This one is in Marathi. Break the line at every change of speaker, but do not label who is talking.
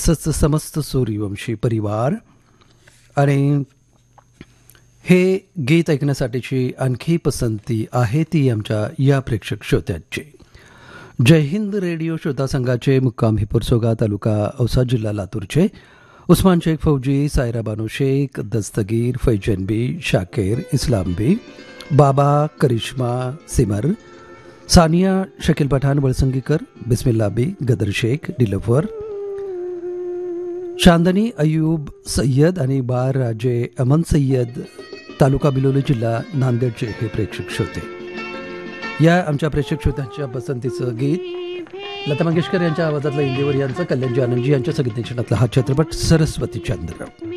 तसंच समस्त सूर्यवंशी परिवार. आणि हे गीत ऐकण्यासाठीची आणखी पसंती आहे ती आमच्या या प्रेक्षक श्रोत्यांची. जय हिंद रेडिओ श्रोता संघाचे मुक्काम हिपूरसोगा तालुका औसा जिल्हा लातूरचे उस्मान शेख फौजी, सायरा बानो शेख, दस्तगीर, फैजन बी, शाकेर, इस्लाम बी, बाबा, करिश्मा, सिमर, सानिया, शकील पठाण, बळसंगीकर, बिस्मिल्ला बी, गदर शेख, डिलफर, चांदनी अयूब सय्यद आणि बार राजे अमन सय्यद, तालुका बिलोली, जिल्हा नांदेडचे हे प्रेक्षक श्रोते. या आमच्या प्रेक्षक श्रोत्यांच्या पसंतीचं गीत लता मंगेशकर यांच्या आवाजातलं हिंदीवर यांचं, कल्याणजी आनंदजी यांच्या संगीत निषणातला हा चित्रपट सरस्वती चंद्र.